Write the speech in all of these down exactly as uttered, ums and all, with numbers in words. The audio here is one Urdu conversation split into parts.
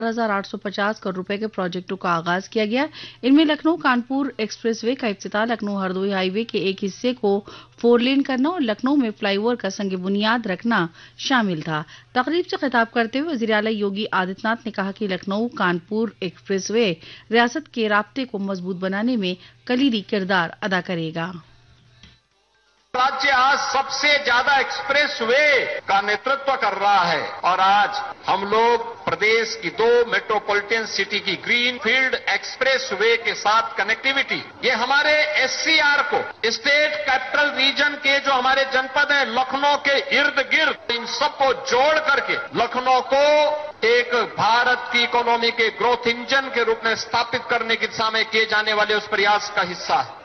ہزار آٹھ سو پچاس کروڑ روپے کے پروجیکٹوں کا آغاز کیا گیا۔ ان میں لکھنؤ کانپور ایکسپریس وے کا افتتاح، لکھنؤ ہردوئی ہائی وے کے ایک حصے کو فور لین کرنا اور لکھنؤ میں فلائی اوور کا سنگ بنیاد رکھنا شامل تھا۔ تقریب سے خطاب کرتے ہوئے وزیر اعلیٰ یوگی آدتیہ ناتھ نے کہا کہ لکھنؤ کانپور ایکسپریس وے ریاست کے رابطے کو مضبوط بنانے میں کلیدی کردار ادا کرے گا۔ राज्य आज सबसे ज्यादा एक्सप्रेस वे का नेतृत्व कर रहा है और आज हम लोग प्रदेश की दो मेट्रोपॉलिटन सिटी की ग्रीन फील्ड एक्सप्रेस वे के साथ कनेक्टिविटी, ये हमारे एससीआर को, स्टेट कैपिटल रीजन के जो हमारे जनपद हैं लखनऊ के इर्द गिर्द, इन सबको जोड़ करके लखनऊ को एक भारत की इकोनॉमी के ग्रोथ इंजन के रूप में स्थापित करने की दिशा में किए जाने वाले उस प्रयास का हिस्सा है।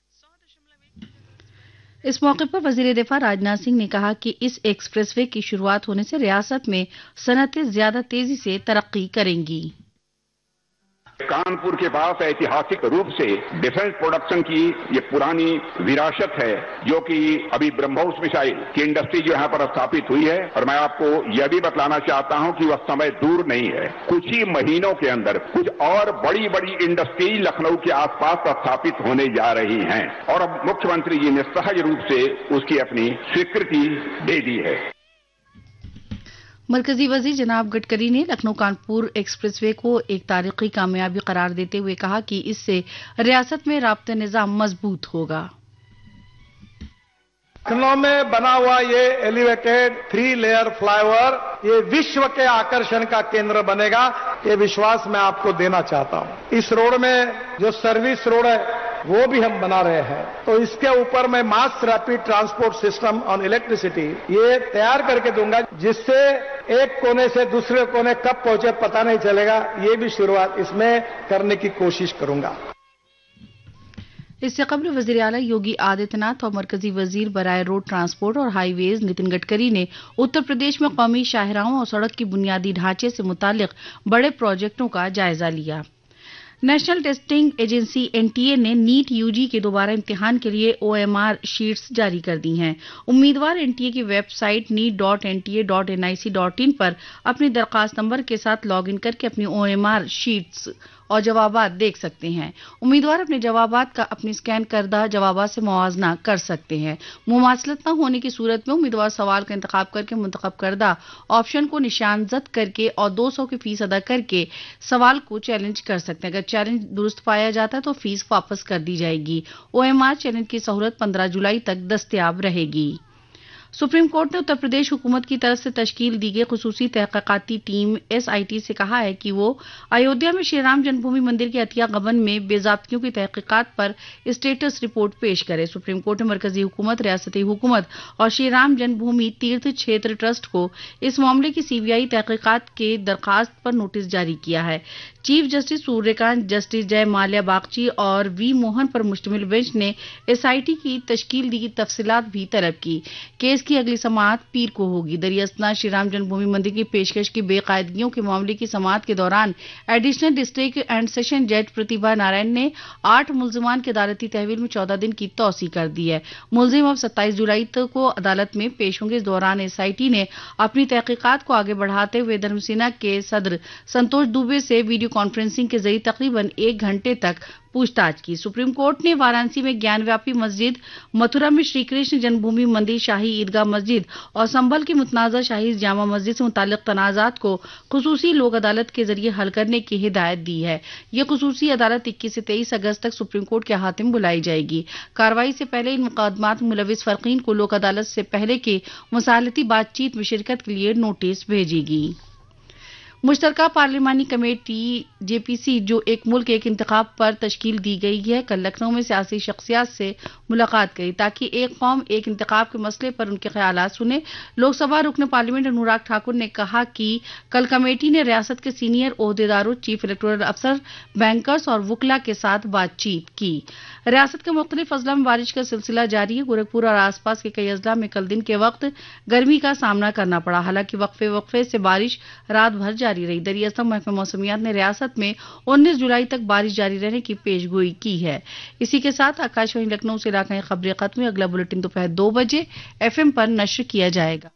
اس موقع پر وزیر دفاع راجناتھ سنگھ نے کہا کہ اس ایکسپریس وے کی شروعات ہونے سے ریاست میں صنعتیں زیادہ تیزی سے ترقی کریں گی۔ کانپور کے پاس ایتہاسک روپ سے ڈیفنس پروڈکشن کی یہ پرانی وراثت ہے جو کہ ابھی برہموس میسائل کی انڈسٹری جو یہاں پر استھاپت ہوئی ہے، اور میں آپ کو یہ بھی بتلانا چاہتا ہوں کہ وہ سمے دور نہیں ہے، کچھ ہی مہینوں کے اندر کچھ اور بڑی بڑی انڈسٹری لکھنؤ کے آس پاس استھاپت ہونے جا رہی ہیں اور اب مکھیہ منتری جی نے سہج روپ سے اس کی اپنی سویکرتی دے دی ہے۔ مرکزی وزیر جناب گڈکری نے لکھنؤ کانپور ایکسپریس وے کو ایک تاریخی کامیابی قرار دیتے ہوئے کہا کہ اس سے ریاست میں رابطہ نظام مضبوط ہوگا۔ لکھنؤ میں بنا ہوا یہ elevated three layer fly over یہ وشو کے آکرشن کا کیندر بنے گا، یہ وشواس میں آپ کو دینا چاہتا ہوں۔ اس روڈ میں جو سروس روڈ ہے وہ بھی ہم بنا رہے ہیں، تو اس کے اوپر میں ماس rapid transport system on electricity یہ تیار کر کے دوں گا، جس سے ایک کونے سے دوسرے کونے کب پہنچے پتہ نہیں چلے گا، یہ بھی شروعات اس میں کرنے کی کوشش کروں گا۔ اس سے قبل وزیر اعلیٰ یوگی آدتیہ ناتھ اور مرکزی وزیر برائے روڈ ٹرانسپورٹ اور ہائی ویز نتن گڈکری نے اتر پردیش میں قومی شاہراہوں اور سڑک کی بنیادی ڈھانچے سے متعلق بڑے پروجیکٹوں کا جائزہ لیا۔ National testing agency N T A نے نیٹ یو جی کے دوبارہ امتحان کے لیے او ایم آر شیٹس جاری کر دی ہیں۔ امیدوار این ٹی اے کی web site net dot N T A dot N I C dot ان پر اپنی درخواست نمبر کے ساتھ لاگ ان کر کے اپنی او ایم آر شیٹس اور جوابات دیکھ سکتے ہیں۔ امیدوار اپنے جوابات کا اپنی سکین کردہ جوابات سے موازنہ کر سکتے ہیں۔ مماثلت نہ ہونے کی صورت میں امیدوار سوال کا انتخاب کر کے منتخب کردہ آپشن کو نشان زد کر کے اور دو سو کی فیس ادا کر کے سوال کو چیلنج کر سکتے ہیں۔ اگر چیلنج درست پایا جاتا ہے تو فیس واپس کر دی جائے گی۔ او ایم آر چیلنج کی سہولت پندرہ جولائی تک دستیاب رہے گی۔ سپریم کورٹ نے اتر پردیش حکومت کی طرف سے تشکیل دی گئی خصوصی تحقیقاتی ٹیم ایس آئی ٹی سے کہا ہے کہ وہ ایودھیا میں شری رام جنم بھومی مندر کے عطیہ گبن میں بے ضابطگیوں کی تحقیقات پر اسٹیٹس رپورٹ پیش کرے۔ سپریم کورٹ نے مرکزی حکومت، ریاستی حکومت اور شری رام جنم بھومی تیرتھ چھیتر ٹرسٹ کو اس معاملے کی سی بی آئی تحقیقات کے درخواست پر نوٹس جاری کیا ہے۔ چیف جسٹس سوریہ کانت، جسٹس جے مالیا باگچی اور وی موہن پر مشتمل بینچ نے ایس آئی ٹی کی تشکیل کی تفصیلات بھی طلب کی۔ کیس کی اگلی سماعت پیر کو ہوگی۔ دریاسنا شری رام جنم بھومی مندر کی پیشکش کی بے قاعدگیوں کے معاملے کی سماعت کے دوران ایڈیشنل ڈسٹرکٹ اینڈ سیشن جج پرتیبھا نارائن نے آٹھ ملزمان کی عدالتی تحویل میں چودہ دن کی توسیع کر دی ہے۔ ملزم اب ستائیس جولائی کو عدالت میں پیش ہوں گے۔ اس دوران ایس آئی ٹی نے اپنی تحقیقات کو آگے بڑھاتے ہوئے دھرم سینا کے صدر سنتوش دوبے سے ویڈیو کانفرنسنگ کے ذریعے تقریباً ایک گھنٹے تک پوچھ تاچھ کی۔ سپریم کورٹ نے وارانسی میں گیان ویاپی مسجد، متھرا میں شری کرشن جنم بھومی مندر، شاہی عیدگاہ مسجد اور سنبھل کی متنازع شاہی جامع مسجد سے متعلق تنازعات کو خصوصی لوک عدالت کے ذریعے حل کرنے کی ہدایت دی ہے۔ یہ خصوصی عدالت اکیس سے تیئیس اگست تک سپریم کورٹ کے احاطے میں بلائی جائے گی۔ کارروائی سے پہلے ان مقدمات میں ملوث فرقین کو لوک عدالت سے پہلے کے مصالحتی بات چیت میں شرکت کے لیے نوٹس بھیجے گی۔ مشترکہ پارلیمانی کمیٹی جے پی سی جو ایک ملک ایک انتخاب پر تشکیل دی گئی ہے، کل لکھنؤ میں سیاسی شخصیات سے ملاقات کی تاکہ ایک قوم ایک انتخاب کے مسئلے پر ان کے خیالات سنے۔ لوک سبھا رکن پارلیمنٹ انوراگ ٹھاکر نے کہا کہ کل کمیٹی نے ریاست کے سینئر عہدیداروں، چیف الیکٹورل افسر، بینکرز اور وکلاء کے ساتھ بات چیت کی۔ ریاست کے مختلف اضلاع میں بارش کا سلسلہ جاری ہے۔ گورکھپور اور آس پاس کے کئی اضلاع میں کل دن کے وقت گرمی کا سامنا کرنا پڑا، حالانکہ وقفے وقفے سے بارش رات بھر جاری رہی۔ دریاستا محکمہ موسمیات نے ریاست میں انیس جولائی تک بارش جاری رہنے کی پیش گوئی کی ہے۔ اسی کے ساتھ آکاش وانی لکھنؤ سے علاقائی خبریں ختم ہوئی۔ اگلا بلیٹن دوپہر دو بجے ایف ایم پر نشر کیا جائے گا۔